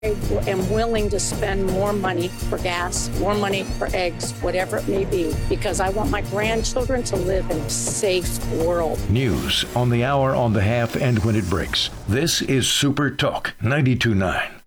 I am willing to spend more money for gas, more money for eggs, whatever it may be, because I want my grandchildren to live in a safe world. News on the hour, on the half, and when it breaks. This is Super Talk 92.9.